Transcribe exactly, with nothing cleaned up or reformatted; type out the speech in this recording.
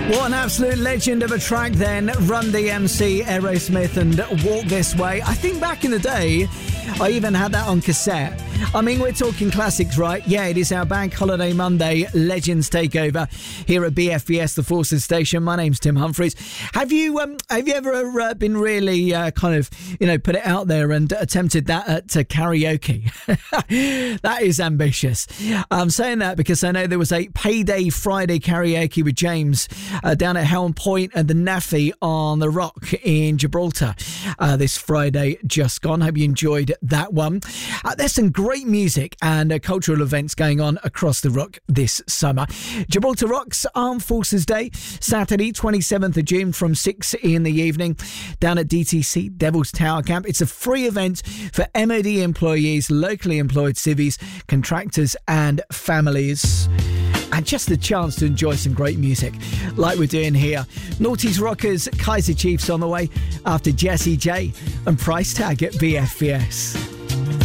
What an absolute legend of a track then. Run D M C, Aerosmith and Walk This Way. I think back in the day, I even had that on cassette. I mean, we're talking classics, right? Yeah, it is our Bank Holiday Monday Legends Takeover here at B F B S, the Forces Station. My name's Tim Humphries. Have you um, have you ever uh, been really uh, kind of, you know, put it out there and attempted that at uh, karaoke? That is ambitious. I'm saying that because I know there was a Payday Friday karaoke with James uh, down at Helm Point and the Naffy on the Rock in Gibraltar uh, this Friday just gone. Hope you enjoyed that one. Uh, there's some great music and uh, cultural events going on across the Rock this summer. Gibraltar Rock's Armed Forces Day, Saturday, twenty-seventh of June from six in the evening down at D T C Devil's Tower Camp. It's a free event for M O D employees, locally employed civvies, contractors and families. And just the chance to enjoy some great music like we're doing here. Naughty's Rockers, Kaiser Chiefs on the way after Jessie J and Price Tag at B F B S.